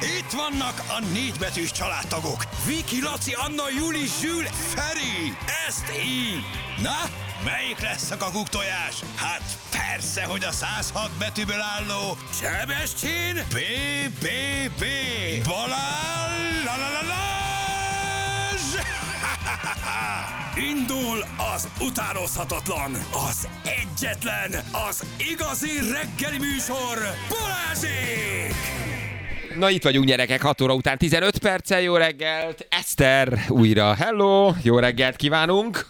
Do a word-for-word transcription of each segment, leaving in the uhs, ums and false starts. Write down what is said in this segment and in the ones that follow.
Itt vannak a négybetűs családtagok. Viki, Laci, Anna, Juli, Zsül, Feri. Ezt így. Na, melyik lesz a kakuktojás? Hát persze, hogy a száz hat betűből álló Sebestyén bé bé bé Balázs la la la Lazs! Indul az utánozhatatlan, az egyetlen, az igazi reggeli műsor, Balázsék! Na itt vagyunk, gyerekek, hat óra után tizenöt perccel, jó reggelt! Eszter újra, hello! Jó reggelt kívánunk!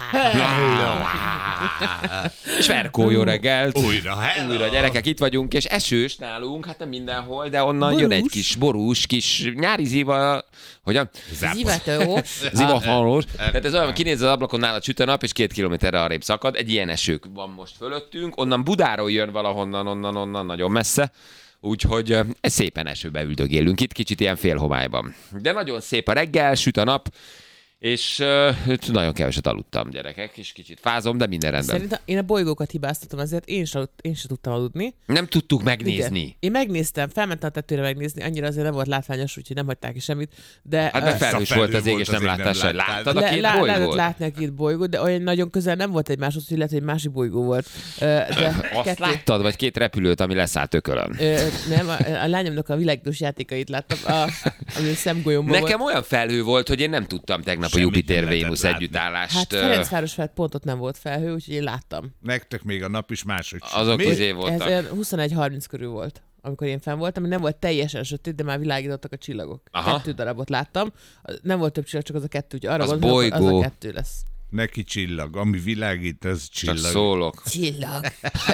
És Verkó, jó reggelt! Újra, hello! Újra, gyerekek, itt vagyunk, és esős nálunk, hát nem mindenhol, de onnan borús. Jön egy kis borús, kis nyári ziva, hogyan? Zivatós. Zivafalos. Tehát ez olyan, kinéz az ablakon, nálad süt a nap, és két kilométerre arrébb szakad. Egy ilyen esők van most fölöttünk, onnan Budáról jön valahonnan, onnan, onnan, nagyon messze. Úgyhogy ez szépen esőbe üldögélünk itt, kicsit ilyen félhomályban. De nagyon szép a reggel, süt a nap, és uh, nagyon keveset aludtam, gyerekek, és kicsit fázom, de minden rendben. Szerintem én a bolygókat hibáztatom, ezért én sem, én sem tudtam aludni. Nem tudtuk megnézni. Igen. Én megnéztem, felmentem a tetőre megnézni, annyira azért nem volt látványos, úgyhogy nem hagyták ki semmit. De, hát de felhős uh, volt az ég, és nem láttál se. Láttad a két le, bolygót? Lehetett látni a két bolygót, de olyan nagyon közel nem volt egymáshoz, hogy lehet, hogy másik bolygó volt. Uh, de Azt kettő... láttad, vagy két repülőt, ami leszállt ökölön? Uh, nem, a, a lányomnak a világos játékait láttam, a, ami szemgolyomban Nekem volt. Olyan felhő volt, hogy én nem tudtam tegnap Semmit a Jupiter-Vénusz együttállást. Hát Ferencváros felett pont ott nem volt felhő, úgyhogy én láttam. Nektek még a nap is máshogy. Azok közé voltak. Ez olyan huszonegy harminc körül volt, amikor én fenn voltam, nem volt teljesen sötét, de már világítottak a csillagok. Aha. Kettő darabot láttam. Nem volt több csillag, csak az a kettő, úgyhogy arra az gondolom, bolygó. Az a kettő lesz. Neki csillag, ami világít, az csillag. Csak szólok. Csillag.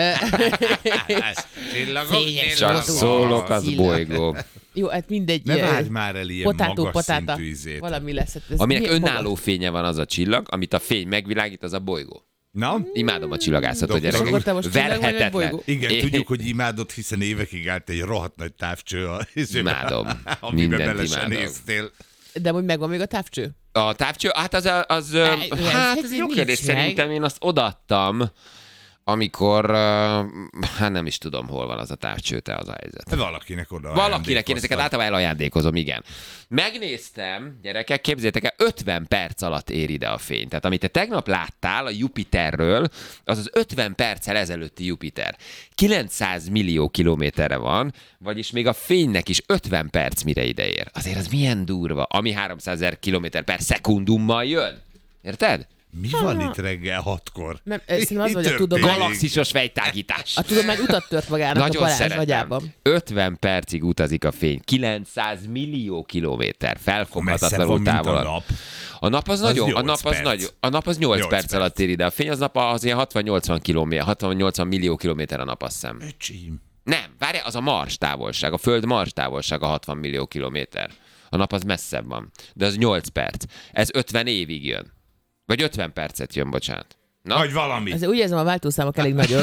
Csillagok, Csak szólok, az Csillag. bolygó. Jó, hát mindegy. Ne vágj már el ilyen potátó, magas potáta, szintű izét. valami lesz. Ez Aminek mi- önálló magas? fénye van, az a csillag, amit a fény megvilágít, az a bolygó. Na? Imádom a csillagászatot, Doktor, akkor te most gyerekek. csillag vagy, vagy Verhetetlen. bolygó? Igen, É- tudjuk, hogy imádod, hiszen évekig állt egy rohadt nagy távcső, a, Imádom. amiben Mindent bele se imádom. néztél. De hogy megvan még a távcső? A távcső, hát az, az, az ez hát egy ez egy jó nincs kérdés, meg. szerintem én azt odaadtam, amikor, uh, hát nem is tudom, hol van az a távcső, te az a helyzet. Valakinek oda Valakinek én ezeket általában elajándékozom, igen. Megnéztem, gyerekek, képzeljétek el, ötven perc alatt ér ide a fény. Tehát amit te tegnap láttál a Jupiterről, az az ötven perccel ezelőtti Jupiter. kilencszáz millió kilométerre van, vagyis még a fénynek is ötven perc mire ide ér. Azért az milyen durva, ami háromszázezer kilométer per szekundummal jön. Érted? Mi van itt reggel hatkor? Nem, szerintem az, Mi hogy a történik? tudomány... Galaxisos fejtágítás. A tudomány utat tört magának Nagyon a Balázs szeretem. agyában. ötven percig utazik a fény. kilencszáz millió kilométer. Messze Felfoghatatlanul van, mint a távol. nap. A nap az, Az nagyon, a nyolc nap az perc. nagy, a nap az nyolc, nyolc perc perc. alatt ér ide. A fény az nap az ilyen hatvan-nyolcvan kilométer, hatvan-nyolcvan millió kilométer a nap, azt hiszem. Öcsím. Nem, várj, az a Mars távolság, a Föld Mars távolsága hatvan millió kilométer. A nap az messzebb van, de az nyolc perc. Ez ötven évig jön. Vagy ötven percet jön, bocsánat. Na? Vagy valami. Azért úgy érzem, a váltószámok elég nagyok.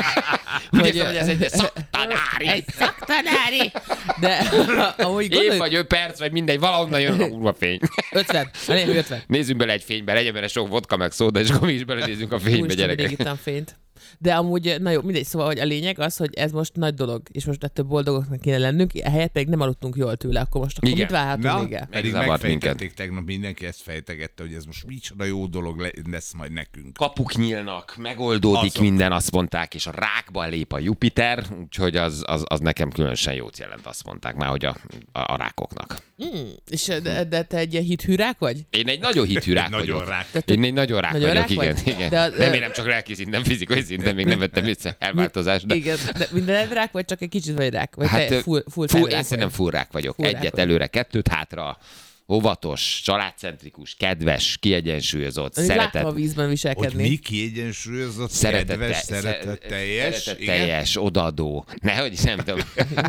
Úgy érzem, hogy ez egy szaktanári. Egy szaktanári! De ahogy Év gondoljuk, vagy öt perc, vagy mindegy, valahonnan jön a kurva fény. ötven, elég ötven. Nézzünk bele egy fénybe, legyen bele sok vodka meg szóda, és akkor mi is belenézzünk a fénybe, Úristen, gyerekek. mindig ittam fényt. De amúgy, na jó, mindegy, szóval, hogy a lényeg az, hogy ez most nagy dolog, és most ettől boldogoknak kéne lennünk, ehelyett pedig nem aludtunk jól tőle, akkor most akkor Igen. mit várhatunk Na, még el? pedig Megzavart megfejtették tegnap, mindenki ezt fejtegette, hogy ez most micsoda jó dolog le- lesz majd nekünk. Kapuk nyílnak, megoldódik Azok. minden, azt mondták, és a rákba lép a Jupiter, úgyhogy az, az, az nekem különösen jót jelent, azt mondták már, hogy a, a, a rákoknak. Hmm, és de, de te egy ilyen hithű rák vagy? Én egy nagyon hitű rák Nagyon vagyok. rák. Én egy nagyon rák Nagyon vagyok, rák igen. vagy? igen. De a- nem érem csak lelki szinten, fizikai szinten, még nem vettem észre elváltozást. De... Igen, de minden rák vagy csak egy kicsit vagy rák? Vagy Hát, te full, full, full, rák én szerintem vagy? full rák vagyok. Full rák Egyet vagy. előre, kettőt hátra, óvatos, családcentrikus, kedves, kiegyensúlyozott, Amit láttam a szeretet, vízben Hogy viselkedni. mi kiegyensúlyozott, szeretet, kedves, te- szeretetteljes. szeretetteljes, odaadó. Nehogy is nem tudom.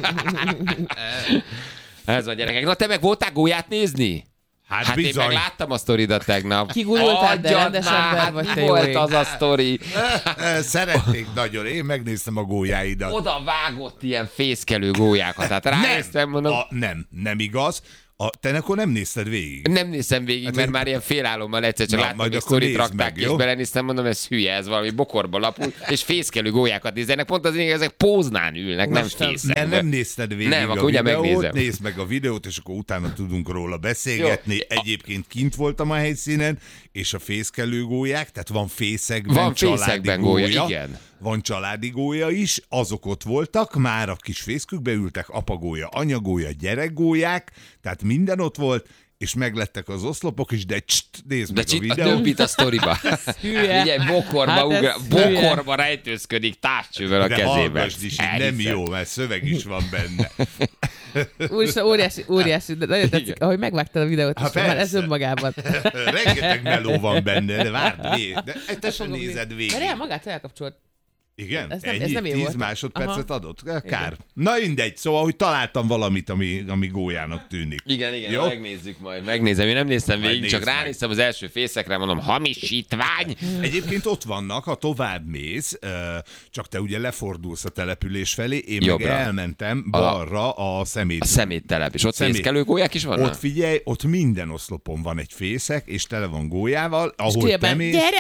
Ez a gyerekek. Na te meg voltál gólyát nézni? Hát, Hát én bizony. meg láttam a sztoridat tegnap. Kigurultál, de Adjad rendes már, ember hát vagy, mi te jó volt ég. az a sztori? Szeretnék nagyon. Én megnéztem a gólyáidat. Oda vágott ilyen fészkelő gólyákat. Hát ránéztem, mondom, a, nem, nem igaz. A, te akkor nem nézted végig? Nem nézem végig, hát mert én... már ilyen félálommal egyszer csak Na, láttam, majd hogy akkor sztorit nézd rakták, meg, és jó? belenéztem, mondom, ez hülye, ez valami bokorba lapul, és fészkelő gólyákat nézzenek, pont az lényeg, ezek póznán ülnek, nem fészekbe. Nem, nem nézted végig Nem, a akkor ugye videót, megnézem. nézd meg a videót, és akkor utána tudunk róla beszélgetni. Jó. Egyébként kint voltam a helyszínen, és a fészkelő gólyák, tehát van fészekben Van családi fészekben gólya, gólya, igen. Van családi gólya is, azok ott voltak, már a kis fészkükbe ültek, apagólya, anyagólya, gyerekgólyák, tehát minden ott volt, és meglettek az oszlopok is, de cst, nézd De meg a csit, a videót. többit a sztoriba. Hülye. Ugye bokorba, Hát ez ugra, hülye. bokorba rejtőzködik távcsővel a De kezében. hallgassd is, így nem Elhiszem. jó, mert szöveg is van benne. Úristen, óriási, óriási, de nagyon tetszik, Igen. ahogy megvágtad a videót, Hát és már ez persze. önmagában. Rengeteg meló van benne, de várd, né, de te sem nézed végig. Mert el magát elkapcsolt. Igen? Ez nem- ez Ennyi? nem én Tíz voltam. másodpercet Aha. adott? Kár. Na mindegy, szóval, hogy találtam valamit, ami, ami gólyának tűnik. Igen, igen, Jó? megnézzük majd. Megnézem, én nem néztem Majd végig, csak nézd meg. ránéztem az első fészekre, mondom, hamisítvány. Egyébként ott vannak, ha tovább mész, ö, csak te ugye lefordulsz a település felé, én Jobbra. meg elmentem balra a szemét. A szeméttelep, és ott Szemét. fészkelő gólyák is vannak? Ott figyelj, ott minden oszlopon van egy fészek, és tele van gólyával, ahol te Különben, mész. gyere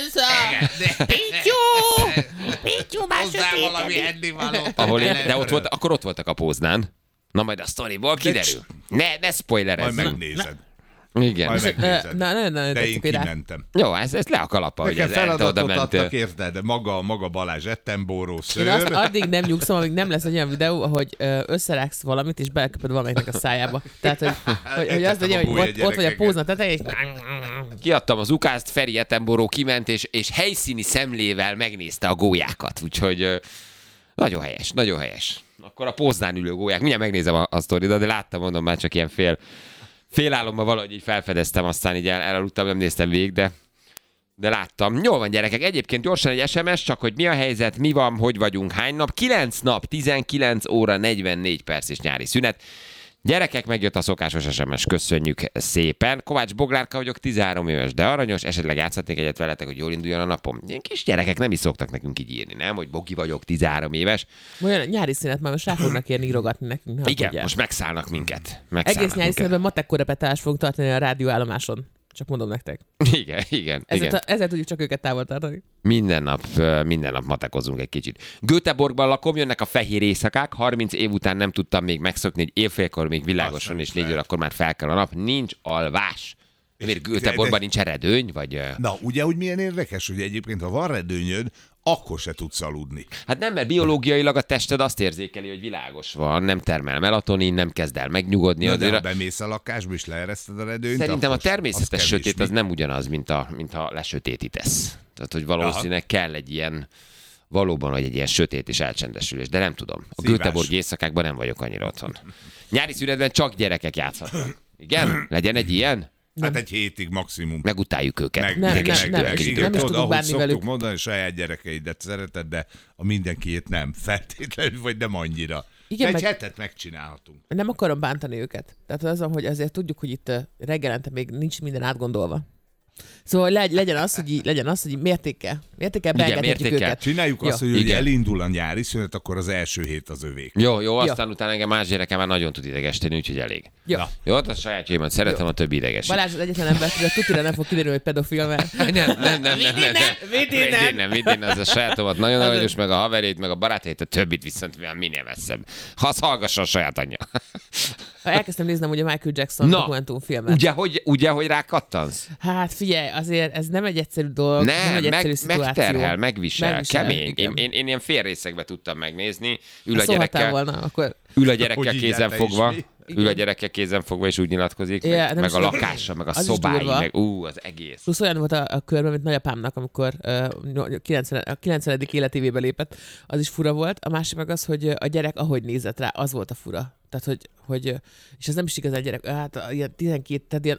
haza! Pityú! Pityú, már sötétedik. ennivalót. Ahol én, de ott volt, akkor ott voltak a póznán. Na majd a sztoriból kiderül. Ne, ne Majd spoilerezzünk. megnézed. Igen. Majd megnézed. Na, na, na, De én tetszik, hogy rá. kimentem. Jó, ez, ez le a kalapa, hogy Nekem ez el, te oda feladatot adtak, mentél. érted, maga, maga Balázs Ettenboró Én azt szőr. addig nem nyugszom, amíg nem lesz egy olyan videó, ahogy ö, összerágsz valamit, és beleköpöd valamelyiknek a szájába. Tehát, hogy, hogy, hogy az legyen, hogy Elkezdtem a ott, ott vagy a gyerekeket. pózna tetején, és... Kiadtam az ukázt, Feri Ettenboró kiment, és, és helyszíni szemlével megnézte a gólyákat. Úgyhogy ö, nagyon helyes, nagyon helyes. Akkor a póznán ülő gólyák. Mindjárt megnézem a, a sztoridat, de láttam, mondom, már csak ilyen fél, félálomban valahogy így felfedeztem, aztán így el, elaludtam, nem néztem végig, de, de láttam. Jól van, gyerekek, egyébként gyorsan egy es em es, csak hogy mi a helyzet, mi van, hogy vagyunk, hány nap. kilenc nap, tizenkilenc óra, negyvennégy perc és nyári szünet. Gyerekek, megjött a szokásos es em es, köszönjük szépen. Kovács Boglárka vagyok, tizenhárom éves, de aranyos, esetleg játszhatnék egyet veletek, hogy jól induljon a napom. Ilyen kis gyerekek nem is szoktak nekünk így írni, nem? Hogy Bogi vagyok, tizenhárom éves. Olyan nyári szünet már most rá fognak érni írogatni nekünk. ha Igen, tudják. most megszállnak minket. Megszállnak Egész nyári minket. szünetben matek korrepetálást fogunk tartani a rádióállomáson. Csak mondom nektek. Igen, igen, Ezzel, igen. ezzel tudjuk csak őket távol tartani. Minden nap, ö, minden nap matekozunk egy kicsit. Göteborgban lakom, jönnek a fehér éjszakák, harminc év után nem tudtam még megszokni, hogy évfélkor még világosan és négy órakor már fel kell a nap, nincs alvás. Miért Göteborgban nincs redőny, vagy... ö, Na, ugye, hogy milyen érdekes, hogy egyébként, ha van redőnyöd, akkor se tudsz aludni. Hát nem, mert biológiailag a tested azt érzékeli, hogy világos van, nem termel melatonin, nem kezd el megnyugodni. Na, de azért ha a- bemész a lakásba, és leereszted a redőnyt, Szerintem a akkor természetes az sötét kevésbé. az nem ugyanaz, mint, a, mint ha lesötétítesz. Tehát, hogy valószínűleg kell egy ilyen, valóban, hogy egy ilyen sötét és elcsendesülés, de nem tudom. A Szívás. Göteborgi éjszakákban nem vagyok annyira otthon. Nyári szünetben csak gyerekek játszhatnak. Igen? Legyen egy ilyen? Hát egy hétig maximum. Megutáljuk őket. Meg, Nem, meg, nem, meg, nem, meg, nem igen, is tudod, tudunk ahogy bánni szoktuk velük. mondani, saját gyerekeidet szereted, de a mindenkiét nem. Feltétlenül, vagy nem annyira. Igen, egy meg- hetet megcsinálhatunk. Nem akarom bántani őket. Tehát az, hogy azért tudjuk, hogy itt ö, reggelente még nincs minden átgondolva. Szóval legy, legyen az, hogy így, legyen az, hogy így mértékkel. Mértékkel Igen, beengedhetjük mértékkel. őket. Csináljuk Jó. azt, hogy ugye Igen. elindul a nyári szünet, akkor az első hét az övék. Jó, jó, aztán utána engem más gyerekem már nagyon tud idegesíteni, úgyhogy elég. Jó. Na. Jó, hát a sajátjaimat szeretem, a többi idegesít. Balázs az egyetlen ember, hogy tutira nem fog kiderülni, hogy pedofil, mert... Nem, nem, nem, nem, nem, nem. Mit innen? Mit innen, mit innen, az a sajátomat nagyon aranyos, meg a haverét, meg a barátét, a többit viszont minél messzebb. Ha az hallgassa a saját anyja. Elkezdtem néznem ugye Michael Jackson Na, dokumentumfilmet. Ugye, hogy, ugye, hogy rákattansz? Hát figyelj, azért ez nem egy egyszerű dolog, nem, Nem, egy egyszerű meg, szituáció. megterhel, megvisel, Megvisel, kemény. Én, igen. én, én ilyen félrészekbe tudtam megnézni, ül a Szólhattál gyerekkel, volna, akkor... ül a gyerekkel Hogy így kézen állt te is, fogva, mi? ül a gyerekkel kézen fogva, és úgy nyilatkozik, Ja, meg, nem meg is a tudom. lakása, meg a Az is szobái, durva. meg ú, az egész. Plusz olyan volt a, a körben, mint nagyapámnak, amikor uh, kilencven, a kilencvenedik életévébe lépett, az is fura volt. A másik meg az, hogy a gyerek ahogy nézett rá, az volt a fura. Tehát, hogy, hogy és ez nem is igazán gyerek, hát ilyen tizenkét, tehát ilyen olyan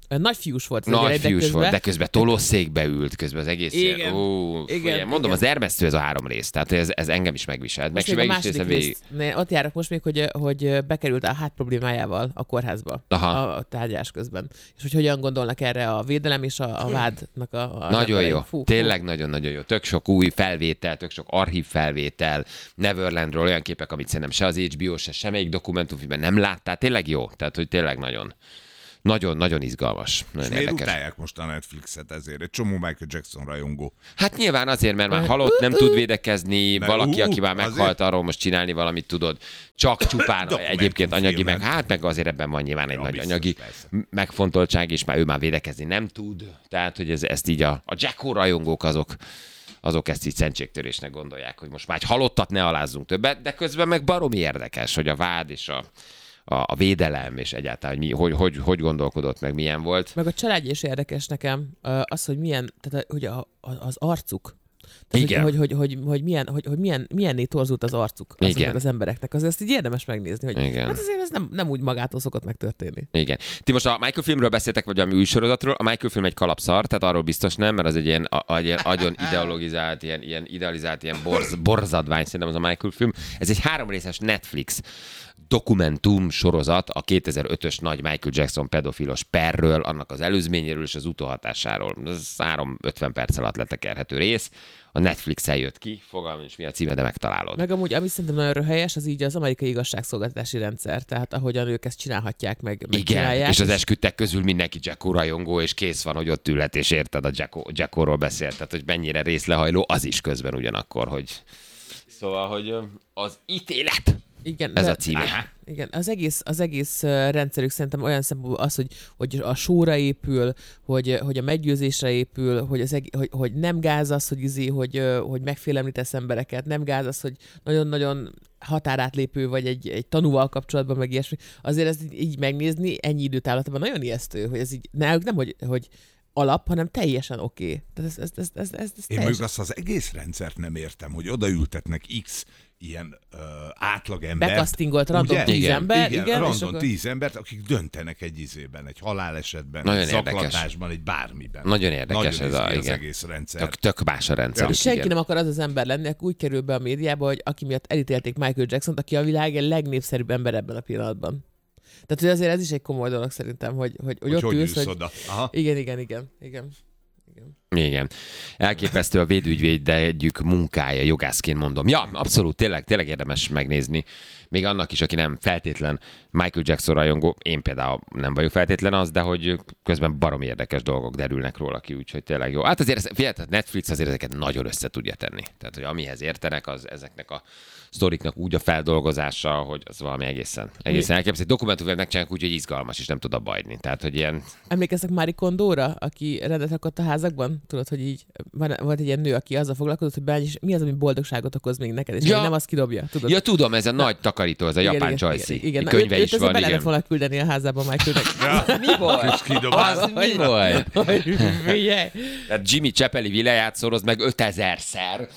Nagy fiús volt. Nagy gyerek, fiús de közben... volt, de közben tolószékbe ült, közben az egész Igen. ilyen, ó, Igen, igen, mondom, igen. az Ermesztő ez a három rész, tehát ez, ez engem is megviselt. Meg, Most még a meg is második néztem végig. rész, ott járok most még, hogy, hogy bekerült a hát problémájával a kórházba Aha. a, a tárgyás közben. És hogy hogyan gondolnak erre a védelem és a, a vádnak a... a Nagyon jó, fú, tényleg nagyon-nagyon jó. Tök sok új felvétel, tök sok archív felvétel, Neverlandről olyan képek, amit szerintem se az há bé o, se semmelyik dokumentumfilmben nem láttál. Tényleg jó, tehát hogy tényleg nagyon, nagyon-nagyon izgalmas. Nagyon És miért érdekes. utálják most a Netflixet ezért? Egy csomó Michael Jackson rajongó. Hát nyilván azért, mert már halott, nem tud védekezni, Mert valaki, ú, aki már meghalt, azért? arról most csinálni valamit tudod. Csak csupán egyébként anyagi, meg Dokumentumfilmet. hát meg azért ebben van nyilván egy Ja, nagy biztos, anyagi persze. megfontoltság, és már ő már védekezni nem tud. Tehát, hogy ez, ezt így a, a Jacko rajongók azok, azok ezt így szentségtörésnek gondolják, hogy most már egy halottat ne alázzunk többet, de közben meg baromi érdekes, hogy a vád és a, a, a védelem, és egyáltalán, hogy, mi, hogy, hogy, hogy gondolkodott, meg milyen volt. Meg a családja is érdekes nekem, az, hogy milyen, tehát hogy a, a, az arcuk. Tehát, Igen. Hogy, hogy, hogy, hogy, hogy, milyen, hogy, hogy milyen, milyenné torzult az arcuk azoknak Igen. az embereknek. Az ezt így érdemes megnézni, hogy Igen. hát azért ez nem, nem úgy magától szokott megtörténni. Igen. Ti most a Michael filmről beszéltek, vagy valami új sorozatról. A Michael film egy kalapszar, tehát arról biztos nem, mert az egy ilyen, a, a, ilyen agyon ideologizált, ilyen, ilyen idealizált, ilyen borz, borzadvány, szerintem az a Michael film. Ez egy háromrészes Netflix dokumentum sorozat a kétezer-ötös nagy Michael Jackson pedofilos perről, annak az előzményéről és az utóhatásáról. Ez három ötven perc alatt letekerhető rész. A Netflixen jött ki, fogalmam is mi a címe, de megtalálod. Meg amúgy, ami szerintem nagyon helyes, az így az amerikai igazságszolgáltatási rendszer. Tehát ahogyan ők ezt csinálhatják, meg, meg Igen, csinálják. és az esküdtek közül mindenki Jacko rajongó, és kész van, hogy ott ülhet, és érted, a Jacko, Jackoról beszélt, tehát hogy mennyire részlehajló, az is közben ugyanakkor, hogy... Szóval, hogy ö, az ítélet, Igen, ez de- a címe. Igen, az egész, az egész uh, rendszerük szerintem olyan szempontból az, hogy, hogy a sóra épül, hogy, hogy a meggyőzésre épül, hogy, az eg- hogy, hogy nem gáz az, hogy, izé, hogy, uh, hogy megfélemlítesz embereket, nem gáz az, hogy nagyon-nagyon határátlépő vagy egy, egy tanúval kapcsolatban, meg ilyesmi. Azért ezt így, így megnézni ennyi időtávlatban nagyon ijesztő, hogy ez így náluk nem, hogy, hogy alap, hanem teljesen oké. Okay. Tehát ez, ez, ez, ez, ez, ez Én teljesen... még azt az egész rendszert nem értem, hogy odaültetnek X ilyen uh, átlagember. Bekasztingolt random tíz Igen. ember, Igen, igen, és random akkor... tíz embert, akik döntenek egy izében, egy halálesetben, Nagyon egy érdekes. zaklatásban, egy bármiben. Nagyon érdekes Nagyon ez a- izgi az igen. egész rendszer. Tök, tök más a rendszer. Ja. is, Senki igen. nem akar az az ember lenni, aki úgy kerül be a médiába, hogy aki miatt elítélték Michael Jackson-t, aki a világ legnépszerűbb ember ebben a pillanatban. Tehát, hogy azért ez is egy komoly dolog szerintem, hogy, hogy, hogy, hogy ott hogy ülsz, ülsz hogy... oda. Aha. Igen, igen, igen, igen. igen. Igen. Elképesztő a védügyvédjük munkája, jogászként mondom. Ja, abszolút, tényleg, tényleg érdemes megnézni. Még annak is, aki nem feltétlen Michael Jackson rajongó, én például nem vagyok feltétlen az, de hogy közben baromi érdekes dolgok derülnek róla ki, úgyhogy tényleg jó. Hát azért, figyelj, Netflix azért ezeket nagyon össze tudja tenni. Tehát, hogy amihez értenek, az ezeknek a sztoriknak úgy a feldolgozása, hogy az valami egészen, egészen elképesztő. Egy dokumentumfilmet megcsinálják úgy, hogy izgalmas, és nem tud abba hagyni. Tehát, hogy ilyen... Emlékeztek Marie Kondóra, aki rendet rakott a házakban? Tudod, hogy így van, volt egy ilyen nő, aki azzal foglalkozott, hogy bány, és mi az, ami boldogságot okoz még neked, és Ja. ja. nem azt kidobja, tudod? Ja, tudom, ez a nagy takarító, ez a japán csajszi. Igen, igen. Könyve Őt- is őt van, azért be igen. lehet volna küldeni a házába Michaelnek. Mi volt? És kidobálsz. Az mi volt? Hogy figyelj! Tehát Jimmy Chappelli villáját szoroz meg ötezerszer.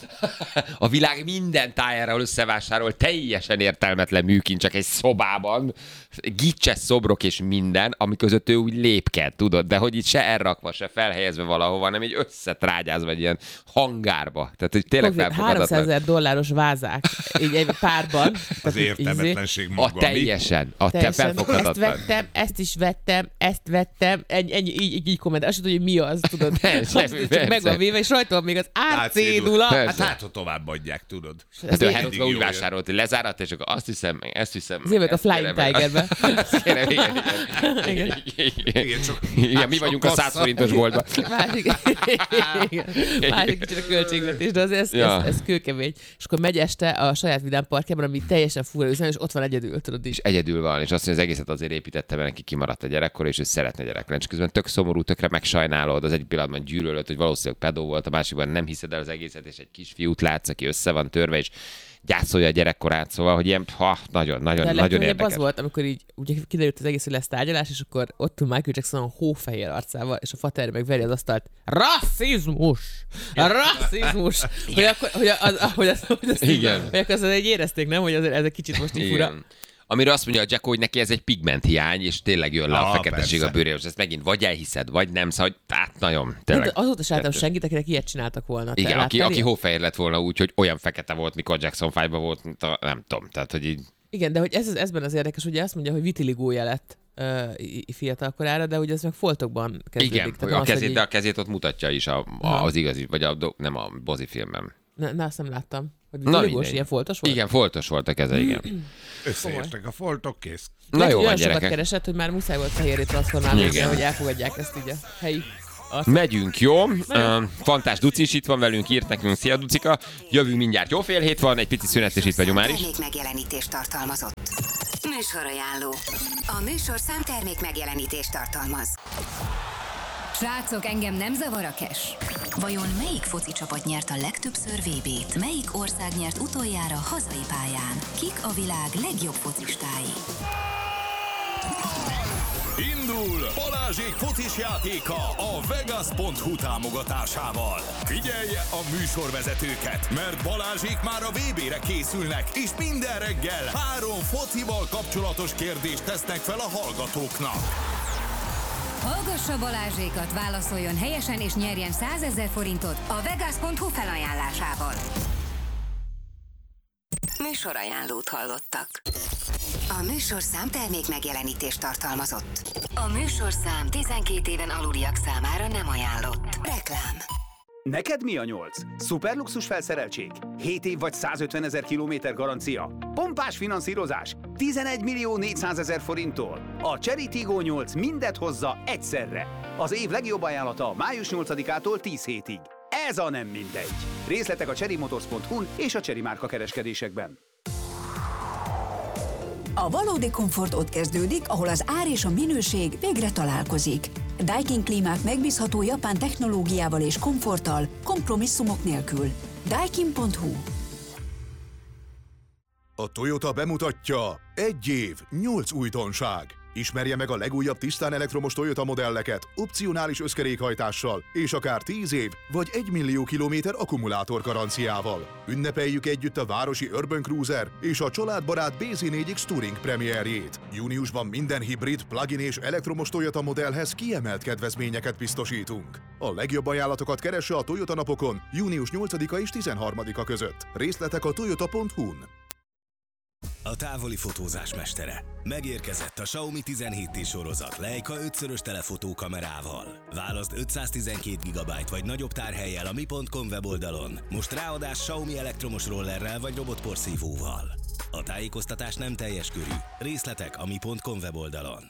A világ minden tájára összevásárol teljesen értelmetlen műkincsek egy szobában. Gicses szobrok és minden, ami között ő úgy lépked, tudod, de hogy itt se elrakva, se felhelyezve valahova, hanem így összetrágyázva egy ilyen hangárba. Tehát, hogy tényleg felfogadatlan. háromszázezer dolláros vázák, így egy párban. Az Tehát így- értelmetlenség A maga. mi? teljesen, a te Teljesen. Ezt felfogadatlan. vettem, ezt is vettem, ezt vettem, ennyi, ennyi így, így, így komment. Azt tudod, hogy mi az, tudod. Persze, Azt csak persze. meg van véve, és rajta van még az Átcédula. átcédula. Hát hát, ha továbbadják, tudod. Hát ő Ez Herodba mindig úgy jó jön. vásárolt, hogy lezárat, és akkor azt hiszem, meg ezt hiszem. Azért meg a ezt Flying kérem, meg- Tigerbe. Azt kérem, igen, igen. Igen. Igen, csak Igen, mi vagyunk a száz forintos boltban. Másik, igen. Másik kicsit a költségvetés, de azért ez, Ja. ez, ez kőkemény. És akkor megy este a saját vidám parkjában, ami teljesen fura üzem, és ott van egyedül, tudod És is. egyedül van, és azt mondja, az egészet azért építette, mert neki kimaradt a gyerekkor, és ő szeretne gyerek lenni. És közben tök szomorú, tökre megsajnálod, az egyik pillanatban gyűlölöd, hogy valószínűleg pedó volt, a másikban nem hiszed el az egészet, és egy kisfiút látsz, aki össze van törve, és gyászolja a gyerekkorát, szóval, hogy ilyen, ha, nagyon, nagyon, De a nagyon legkönnyebb érdekes. az volt, amikor így ugye kiderült az egész, hogy lesz tárgyalás, és akkor ott ül Michael Jackson a hófehér arcával, és a fater meg veri az asztalt. Rasszizmus! Rasszizmus! Hogy akkor, hogy az, hogy az, hogy az, Igen. hogy akkor azt egy érezték, nem? Hogy azért ez egy kicsit most így fura. Igen. amiről azt mondja a Jacko, hogy neki ez egy pigment hiány, és tényleg jön le a Ah, feketeség persze. a bőréről, és ezt megint vagy elhiszed, vagy nem, szóval tehát nagyon, tényleg. De azóta sem láttam senkit, akinek ilyet csináltak volna. Te Igen, aki, láttál aki ilyet? hófehér lett volna úgy, hogy olyan fekete volt, mikor Jackson five-ban volt, mint a, nem tudom, tehát hogy így... Igen, de hogy ez, ezben az érdekes, ugye azt mondja, hogy vitiligója lett uh, fiatal korára, de hogy ez meg foltokban kezdődik. Igen, Tehát a az, kezét, hogy de a kezét ott mutatja is a, a, Aha. az igazi, vagy a, do- nem a Bozi filmben. Na, na, azt nem láttam. Hogy Na, vitiligós, mindegy. ilyen foltos volt? Igen, foltos volt a keze, igen. Összeértek a foltok, kész. Na Lehet, jó hogy van, olyan sokat gyerekek. keresett, hogy már muszáj volt fehérre transformálni, Igen. hogy elfogadják ezt így a helyi arcot. Megyünk, jó? Uh, Fantás Duci is itt van velünk, írt nekünk, szia Ducika. Jövünk mindjárt, jó fél hét van, egy pici szünet, és itt vagyunk már is. Termék megjelenítést tartalmazott. Műsorajánló. A műsorszám termék megjelenítést tartalmaz. Srácok, engem nem zavar a cash. Vajon melyik foci csapat nyert a legtöbbször vé bét? Melyik ország nyert utoljára hazai pályán? Kik a világ legjobb focistái? Indul Balázsék focis játéka a Vegas pont hu támogatásával. Figyelje a műsorvezetőket, mert Balázsék már a vé bére készülnek, és minden reggel három focival kapcsolatos kérdést tesznek fel a hallgatóknak. Hallgassa Balázsékat, válaszoljon helyesen és nyerjen százezer forintot a Vegas pont hu felajánlásával. Műsorajánlót hallottak. A műsorszám termék megjelenítést tartalmazott. A műsorszám tizenkét éven aluliak számára nem ajánlott. Reklám. Neked mi a nyolc? Szuperluxus felszereltség? hét év vagy százötven ezer kilométer garancia? Pompás finanszírozás? tizenegy millió négyszázezer forinttól? A Cherry Tiggo nyolc mindet hozza egyszerre. Az év legjobb ajánlata május nyolcadikától tíz hétig. Ez a nem mindegy. Részletek a cherry motors pont hu-n és a Cherry márka kereskedésekben. A valódi komfort ott kezdődik, ahol az ár és a minőség végre találkozik. Daikin klímák megbízható japán technológiával és komforttal, kompromisszumok nélkül. Daikin pont hu. A Toyota bemutatja egy év, nyolc újdonság. Ismerje meg a legújabb tisztán elektromos Toyota modelleket, opcionális összkerékhajtással, és akár tíz év vagy egy millió kilométer akkumulátor garanciával. Ünnepeljük együtt a városi Urban Cruiser és a családbarát bé zé négy X Touring premierjét. Júniusban minden hibrid, plug-in és elektromos Toyota modellhez kiemelt kedvezményeket biztosítunk. A legjobb ajánlatokat keresse a Toyota napokon június nyolcadika és tizenharmadika között. Részletek a toyota pont hu-n. A távoli fotózás mestere. Megérkezett a Xiaomi tizenhét té sorozat Leica ötszörös telefotókamerával. Válaszd ötszáztizenkét gigabyte vagy nagyobb tárhellyel a mi pont com weboldalon. Most ráadás Xiaomi elektromos rollerrel vagy robotporszívóval. A tájékoztatás nem teljes körű. Részletek a mi pont com weboldalon.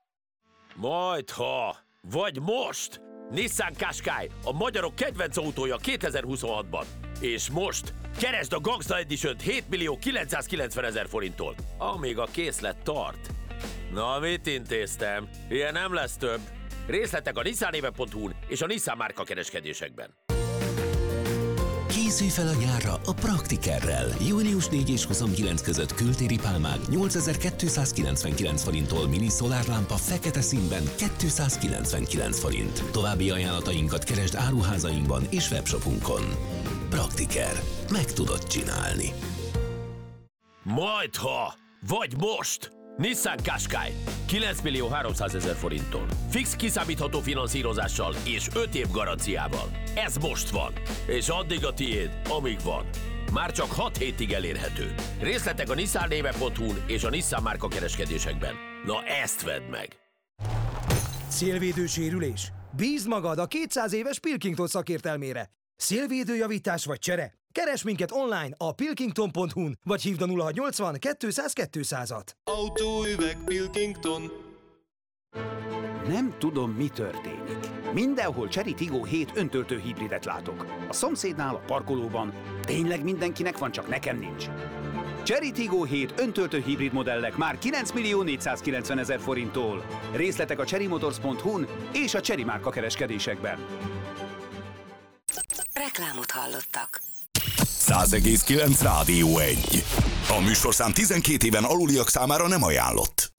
Majd ha, vagy most! Nissan Qashqai, a magyarok kedvenc autója kétezer-huszonhatban. És most keresd a Gangsta Edition-t hét millió kilencszázkilencvenezer forinttól, amíg a készlet tart. Na, mit intéztem? Ilyen nem lesz több. Részletek a nissanéve pont hu-n és a Nissan márka kereskedésekben. Készülj fel a nyárra a Praktikerrel. június negyedike és huszonkilencedike között kültéri pálmák nyolcezer-kétszázkilencvenkilenc forinttól, mini szolárlámpa fekete színben kétszázkilencvenkilenc forint. További ajánlatainkat keresd áruházainkban és webshopunkon. Praktiker. Meg tudod csinálni. Majd ha, vagy most! Nissan Qashqai kilenc millió háromszázezer forinttól. Fix kiszámítható finanszírozással és öt év garanciával. Ez most van, és addig a tiéd, amíg van. Már csak hat hétig elérhető. Részletek a nissanéve pont hu-n és a Nissan márka kereskedésekben. Na ezt vedd meg! Szélvédő sérülés? Bízd magad a kétszáz éves Pilkington szakértelmére. Szélvédőjavítás vagy csere? Keres minket online a pilkington pont hu-n, vagy hívd a nulla hatszáznyolcvan kétszáz kétszázat. Autóüveg Pilkington. Nem tudom, mi történik. Mindenhol Cherry Tiggo hét öntöltő hibridet látok. A szomszédnál, a parkolóban. Tényleg mindenkinek van, csak nekem nincs. Cherry Tiggo hét öntöltő hibrid modellek már kilenc millió négyszázkilencvenezer forinttól. Részletek a cherry motors pont hu-n és a Cherry márka kereskedésekben. Reklámot hallottak. száz egész kilenc Rádió egy. A műsorszám tizenkét éven aluliak számára nem ajánlott.